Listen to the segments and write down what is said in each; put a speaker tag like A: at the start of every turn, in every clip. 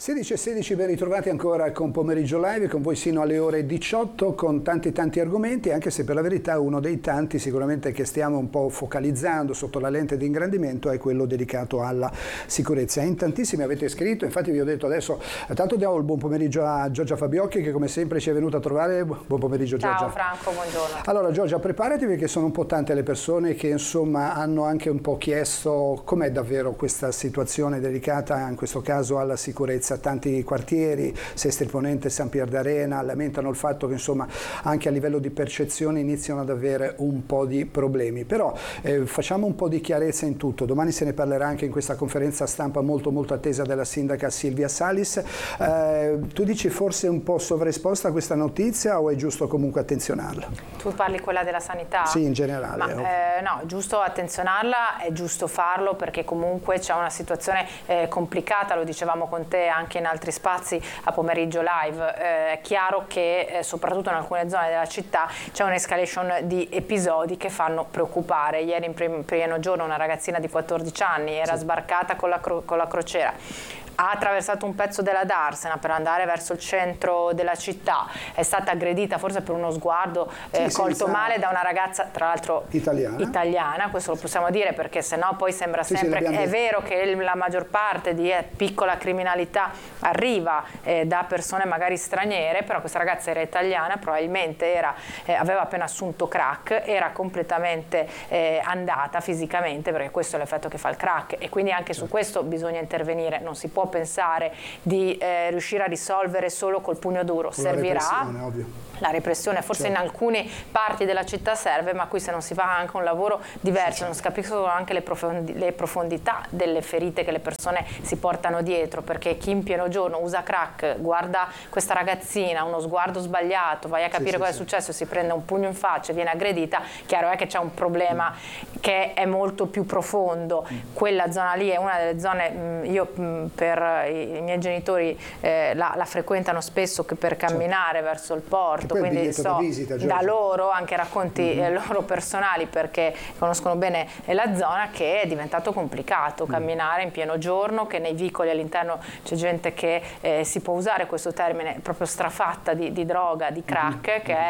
A: 16:16, ben ritrovati ancora con Pomeriggio Live, con voi sino alle ore 18 con tanti argomenti, anche se per la verità uno dei tanti sicuramente che stiamo un po' focalizzando sotto la lente di ingrandimento è quello dedicato alla sicurezza. In tantissimi avete scritto, infatti vi ho detto adesso, tanto diamo il buon pomeriggio a Giorgia Fabiocchi che come sempre ci è venuta a trovare. Buon pomeriggio Giorgia.
B: Ciao Franco, buongiorno.
A: Allora Giorgia, preparati perché sono un po' tante le persone che insomma hanno anche un po' chiesto com'è davvero questa situazione dedicata in questo caso alla sicurezza. Tanti quartieri, Sestri Ponente, San Pier d'Arena, lamentano il fatto che insomma anche a livello di percezione iniziano ad avere un po' di problemi, però facciamo un po' di chiarezza in tutto. Domani se ne parlerà anche in questa conferenza stampa molto attesa della sindaca Silvia Salis. Tu dici forse un po' sovraesposta questa notizia o è giusto comunque attenzionarla?
B: Tu parli quella della sanità?
A: Sì, in generale.
B: No, è giusto attenzionarla, è giusto farlo perché comunque c'è una situazione complicata, lo dicevamo con te anche in altri spazi a Pomeriggio Live. È chiaro che soprattutto in alcune zone della città c'è un'escalation di episodi che fanno preoccupare. Ieri in pieno giorno una ragazzina di 14 anni era sbarcata con la crociera, ha attraversato un pezzo della Darsena per andare verso il centro della città, è stata aggredita forse per uno sguardo colto male da una ragazza tra l'altro italiana, questo lo possiamo dire perché sennò poi sembra sempre che è vero che la maggior parte di piccola criminalità arriva da persone magari straniere, però questa ragazza era italiana, probabilmente aveva appena assunto crack, era completamente andata fisicamente, perché questo è l'effetto che fa il crack e quindi anche su questo bisogna intervenire. Non si può pensare di riuscire a risolvere solo col pugno duro, servirà la repressione, forse in alcune parti della città serve, ma qui se non si fa anche un lavoro diverso, non si capiscono anche le profondità delle ferite che le persone si portano dietro, perché chi in pieno giorno usa crack, guarda questa ragazzina, uno sguardo sbagliato, vai a capire cosa è successo, si prende un pugno in faccia e viene aggredita, chiaro è che c'è un problema che è molto più profondo. Quella zona lì è una delle zone, io per i miei genitori la frequentano spesso che per camminare verso il porto, quindi so da loro anche racconti loro personali perché conoscono bene la zona, che è diventato complicato camminare in pieno giorno, che nei vicoli all'interno c'è gente che si può usare questo termine proprio strafatta di droga, di crack, che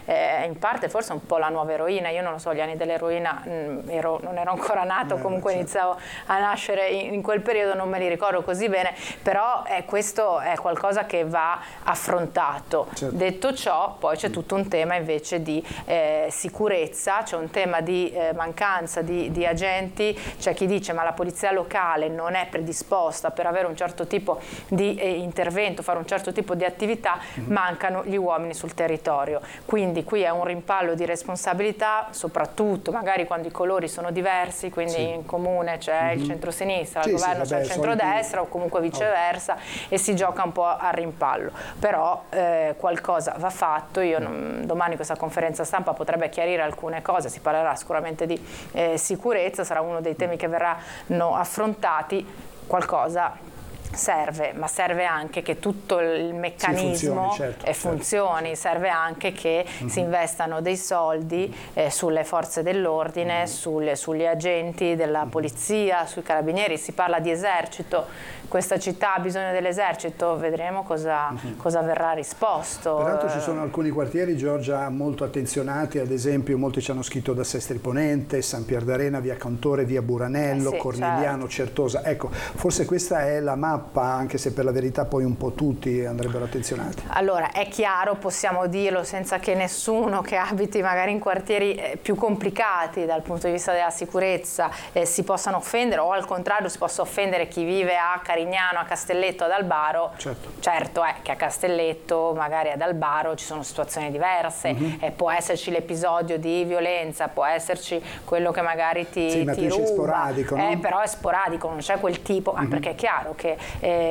B: è in parte forse un po' la nuova eroina. Io non lo so, gli anni dell'eroina non ero ancora nato, comunque iniziavo a nascere in quel periodo, non me li ricordo così bene, però questo è qualcosa che va affrontato. Detto ciò, poi c'è tutto un tema invece di sicurezza, c'è un tema di mancanza di agenti, c'è chi dice ma la polizia locale non è predisposta per avere un certo tipo di intervento, fare un certo tipo di attività, mancano gli uomini sul territorio, quindi qui è un rimpallo di responsabilità, soprattutto magari quando i colori sono diversi, quindi in comune c'è il centro-sinistra, al governo c'è il centrodestra o comunque viceversa e si gioca un po' al rimpallo, però qualcosa va fatto. Domani questa conferenza stampa potrebbe chiarire alcune cose, si parlerà sicuramente di sicurezza, sarà uno dei temi che verranno affrontati, qualcosa serve, ma serve anche che tutto il meccanismo funzioni, serve anche che si investano dei soldi sulle forze dell'ordine, sugli agenti della polizia, sui carabinieri, si parla di esercito, questa città ha bisogno dell'esercito, vedremo cosa verrà risposto.
A: Peraltro ci sono alcuni quartieri, Giorgia, molto attenzionati, ad esempio molti ci hanno scritto da Sestri Ponente, San Pier d'Arena, via Cantore, via Buranello, Cornigliano, Certosa, ecco, forse questa è la mappa, anche se per la verità poi un po' tutti andrebbero attenzionati.
B: Allora, è chiaro, possiamo dirlo senza che nessuno che abiti magari in quartieri più complicati dal punto di vista della sicurezza si possano offendere, o al contrario si possa offendere chi vive a Carignano, a Castelletto, ad Albaro. Certo è che a Castelletto, magari ad Albaro, ci sono situazioni diverse, può esserci l'episodio di violenza, può esserci quello che magari ti ruba,
A: sporadico, no?
B: Però è sporadico, non c'è quel tipo, perché è chiaro che